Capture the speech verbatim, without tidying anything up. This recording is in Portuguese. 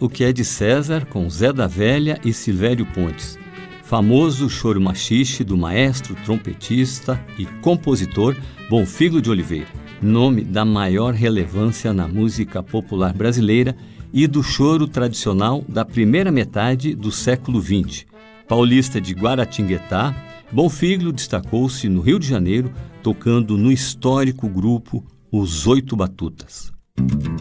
O que é de César, com Zé da Velha e Silvério Pontes. Famoso choro machixe do maestro, trompetista e compositor Bonfíglio de Oliveira, nome da maior relevância na música popular brasileira e do choro tradicional da primeira metade do século vinte. Paulista de Guaratinguetá, Bonfíglio destacou-se no Rio de Janeiro, tocando no histórico grupo Os Oito Batutas.